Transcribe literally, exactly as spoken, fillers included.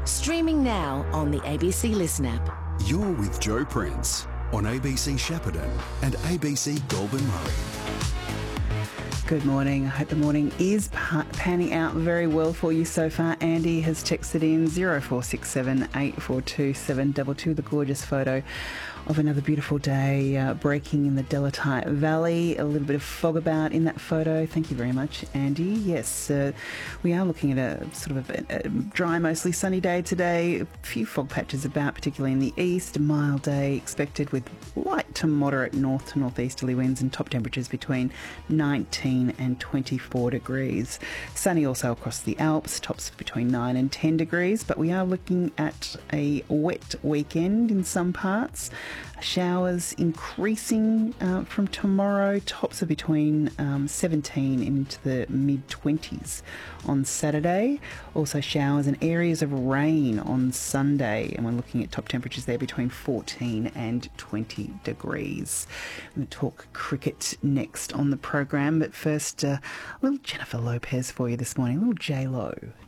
Streaming now on the A B C Listen app. You're with Joe Prince on A B C Shepparton and A B C Goulburn Murray. Good morning. I hope the morning is pa- panning out very well for you so far. Andy has texted in zero four six seven eight four two seven two two, the gorgeous photo of another beautiful day uh, breaking in the Delatite Valley. A little bit of fog about in that photo. Thank you very much, Andy. Yes, uh, we are looking at a sort of a, a dry, mostly sunny day today. A few fog patches about, particularly in the east. A mild day expected with light to moderate north to northeasterly winds and top temperatures between nineteen and twenty-four degrees. Sunny also across the Alps, tops between nine and ten degrees, but we are looking at a wet weekend in some parts. Showers increasing uh, from tomorrow, tops are between um, seventeen into the mid twenties on Saturday. Also showers and areas of rain on Sunday, and we're looking at top temperatures there between fourteen and twenty degrees. I'm going to talk cricket next on the program, but first uh, a little Jennifer Lopez for you this morning, a little J-Lo.